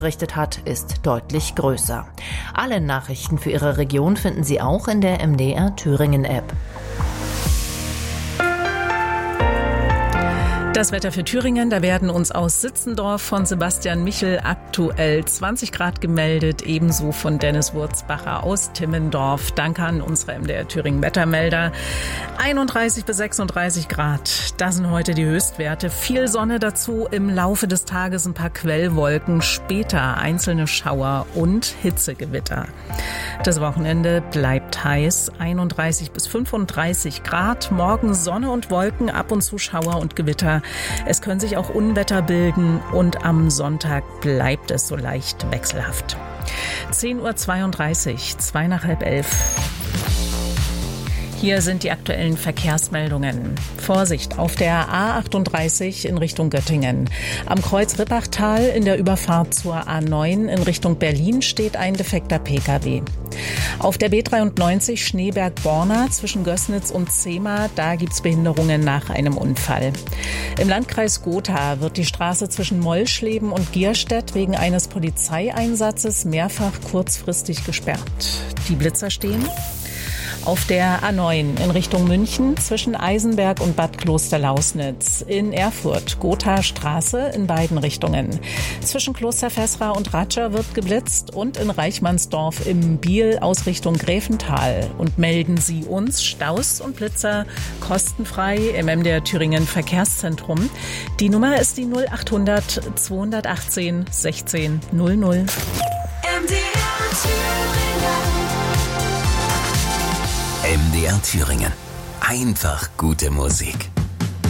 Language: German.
berichtet hat, ist deutlich größer. Alle Nachrichten für Ihre Region finden Sie auch in der MDR Thüringen App. Das Wetter für Thüringen, da werden uns aus Sitzendorf von Sebastian Michel aktuell 20 Grad gemeldet, ebenso von Dennis Wurzbacher aus Timmendorf. Danke an unsere MDR Thüringen Wettermelder. 31 bis 36 Grad, das sind heute die Höchstwerte. Viel Sonne dazu, im Laufe des Tages ein paar Quellwolken, später einzelne Schauer und Hitzegewitter. Das Wochenende bleibt heiß, 31 bis 35 Grad, morgen Sonne und Wolken, ab und zu Schauer und Gewitter. Es können sich auch Unwetter bilden und am Sonntag bleibt es so leicht wechselhaft. 10:32 Uhr, 11:02. Hier sind die aktuellen Verkehrsmeldungen. Vorsicht auf der A38 in Richtung Göttingen. Am Kreuz Rippachtal in der Überfahrt zur A9 in Richtung Berlin steht ein defekter Pkw. Auf der B93 Schneeberg-Borna zwischen Gößnitz und Zehma, da gibt's Behinderungen nach einem Unfall. Im Landkreis Gotha wird die Straße zwischen Mollschleben und Gierstedt wegen eines Polizeieinsatzes mehrfach kurzfristig gesperrt. Die Blitzer stehen. Auf der A9 in Richtung München zwischen Eisenberg und Bad Klosterlausnitz. In Erfurt Gotha Straße in beiden Richtungen. Zwischen Kloster Vesra und Ratscher wird geblitzt und in Reichmannsdorf im Biel aus Richtung Gräfental. Und melden Sie uns Staus und Blitzer kostenfrei im MDR Thüringen Verkehrszentrum. Die Nummer ist die 0800 218 16 00. MDR Thüringen. Einfach gute Musik.